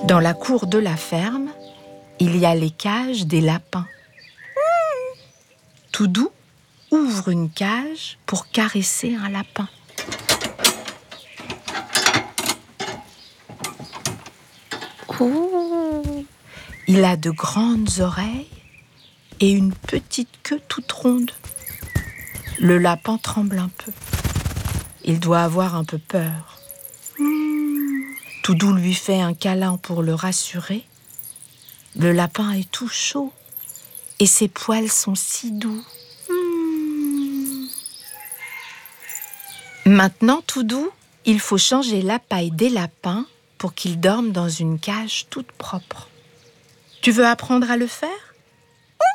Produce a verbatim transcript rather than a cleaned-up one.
Dans la cour de la ferme, il y a les cages des lapins. Toudou ouvre une cage pour caresser un lapin. Oh, il a de grandes oreilles et une petite queue toute ronde. Le lapin tremble un peu. Il doit avoir un peu peur. Mmh. Toudou lui fait un câlin pour le rassurer. Le lapin est tout chaud et ses poils sont si doux. Mmh. Maintenant, Toudou, il faut changer la paille des lapins pour qu'ils dorment dans une cage toute propre. Tu veux apprendre à le faire ?